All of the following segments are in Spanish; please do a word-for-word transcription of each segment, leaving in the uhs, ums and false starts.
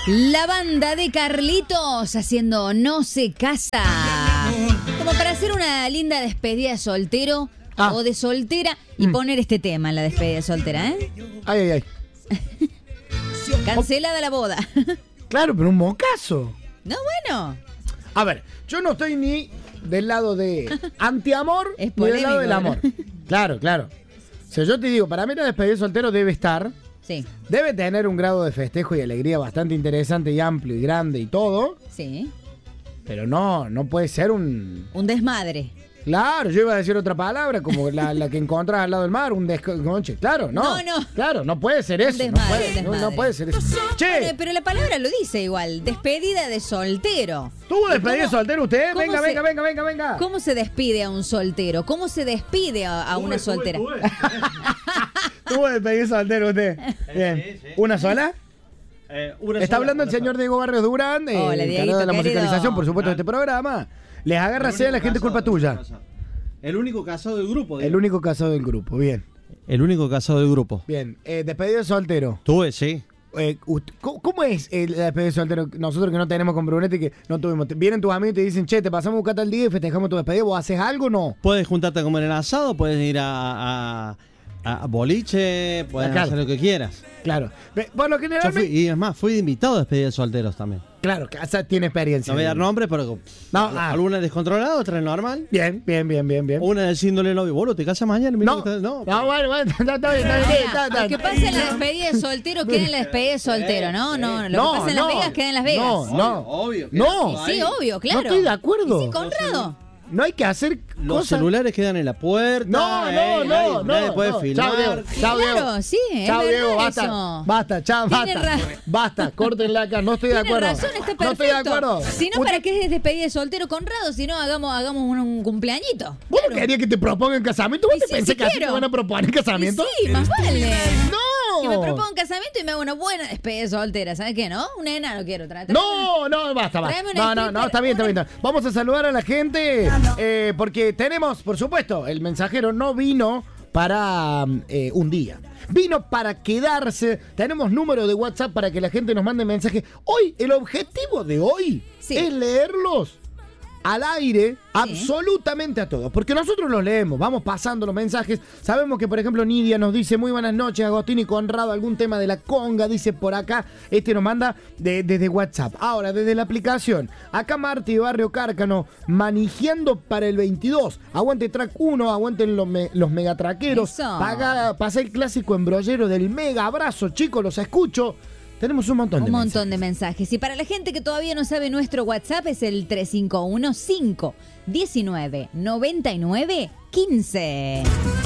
La banda de Carlitos haciendo No se casa. Como para hacer una linda despedida de soltero ah. o de soltera y mm. poner este tema en la despedida de soltera, ¿eh? Ay, ay, ay. Cancelada la boda. Claro, pero un mocazo. No, bueno. A ver, yo no estoy ni del lado de antiamor ni del lado del amor. Claro, claro. O sea, yo te digo, para mí la despedida de soltero debe estar... Sí. Debe tener un grado de festejo y alegría bastante interesante y amplio y grande y todo. Sí. Pero no, no puede ser un... Un desmadre. Claro, yo iba a decir otra palabra, como la, la que encontrás al lado del mar, un desconche. Claro, no. No, no. Claro, no puede ser eso. Desmadre, no, puede, desmadre. No, no puede ser eso. Che. Bueno, pero la palabra lo dice igual, despedida de soltero. ¿Tuvo despedida de soltero usted? Venga, se, venga, venga, venga, venga. ¿Cómo se despide a un soltero? ¿Cómo se despide a, a una tuve, soltera? Tuve, tuve. ¿Tuvo despedida de soltero usted? Bien. Sí, sí. ¿Una sola? Eh, una Está sola, hablando el señor sola. Diego Barrios Durán, eh, Hola, Dieguito, de la querido. musicalización, por supuesto, de este programa. Les agarra sea la gente culpa tuya. El único casado del grupo. El único casado del grupo, bien. El único casado del grupo. Bien, eh, despedida de soltero. Tuve, sí. Eh, ¿cómo, ¿Cómo es eh, la despedida de soltero? Nosotros que no tenemos compromiso y que no tuvimos. Vienen tus amigos y te dicen, che, te pasamos a buscar tal día y festejamos tu despedida. ¿Vos haces algo o no? Puedes juntarte a comer el asado, puedes ir a, a, a boliche, puedes claro. hacer lo que quieras. Claro. Por lo general. Yo fui, y es más, fui de invitado a despedida de solteros también. Claro, que tiene experiencia. No voy a dar nombre, pero no, ah. alguna descontrolada, otra normal. Bien, bien, bien, bien, bien. Una diciéndole novio, boludo, ¿te casas mañana? No, no, no, no, bueno, bueno, está, está bien, está bien, está, está. Lo que pasa en la despedida de soltero queda en la despedida de soltero, ¿no? No, lo no, que pasa en no, Las Vegas queda en Las Vegas. No, no, obvio. obvio no. Sí, obvio, claro. No estoy de acuerdo. ¿Y sí, Conrado? No hay que hacer Los cosas. celulares quedan en la puerta. No, no, eh, no, nadie, no. Nadie puede no. filmar. Chao, Diego. Chao, Diego. Claro, sí, es Chao, verdad Diego, basta. eso. Basta, chao, basta. Ra- Basta, córtenla acá. No estoy de Tiene acuerdo. razón, está perfecto. No estoy de acuerdo. Si no, Usted- ¿para qué es despedida de soltero, Conrado? Si no, hagamos, hagamos un, un cumpleañito. ¿Vos Claro. no querías que te propongan casamiento? ¿Vos Y te sí, pensás sí que así te quiero. van a proponer casamiento? Y sí, más vale. ¡No! Que me propongan casamiento y me hago una buena despedida de soltera. ¿Sabes qué, no? Una nena no quiero traer. No, no, basta, basta. Tráeme una No, no, no, está bien, está bien. está bien. Vamos a saludar a la gente eh, porque tenemos, por supuesto, el mensajero no vino para eh, un día. Vino para quedarse. Tenemos número de WhatsApp para que la gente nos mande mensajes. Hoy, el objetivo de hoy Sí. es leerlos al aire, absolutamente a todos. Porque nosotros los leemos, vamos pasando los mensajes. Sabemos que, por ejemplo, Nidia nos dice, muy buenas noches, Agostín y Conrado, algún tema de la conga, dice por acá. Este nos manda de- desde WhatsApp. Ahora, desde la aplicación. Acá Marti, Barrio Cárcano, manejando para el veintidós. Aguante track uno, aguanten los, me- los megatraqueros. Eso. Paga, pasa el clásico embrollero del mega abrazo, chicos, los escucho. Tenemos un montón de Un montón mensajes. de mensajes. Y para la gente que todavía no sabe, nuestro WhatsApp es el tres cinco uno, cinco uno nueve, nueve nueve uno cinco.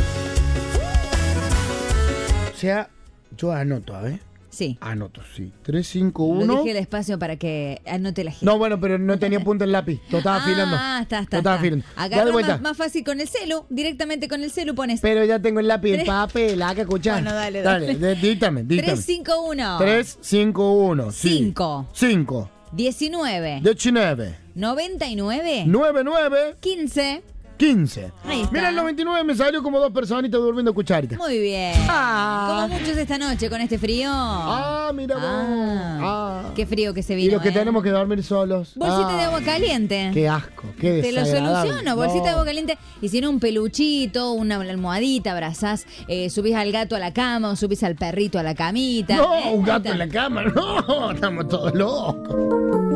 O sea, yo anoto, a ver. Sí. Anoto, sí. tres cinco Lo uno. dije el espacio para que anote la gente. No, bueno, pero no tenía punta el lápiz. Lo estaba afilando. Ah, está, está. Lo estaba está. afilando. Agarra Dale vuelta. más, más fácil con el celu. Directamente con el celu pones Pero ya tengo el lápiz, el Tres- papel, acá escuchar. Bueno, dale, dale. Dale, de- dítame, dítame. tres cinco uno, tres cinco uno. Cinco. cinco. diecinueve, diecinueve. noventa y nueve, nueve nueve. quince. quince. Ahí está. Mira, el noventa y nueve me salió como dos personitas durmiendo cucharita. Muy bien. Ah. Como muchos esta noche con este frío. Ah, mira vos. Ah. Ah. Qué frío que se Y vino. los que eh. tenemos que dormir solos. Bolsita Ah. de agua caliente. Qué asco, qué Te lo desagradable. soluciono, bolsita de No. agua caliente. Y si no, un peluchito, una almohadita, abrazás, eh, subís al gato a la cama o subís al perrito a la camita. No, ¿eh? un Ahí gato está. en la cama, no, estamos todos locos.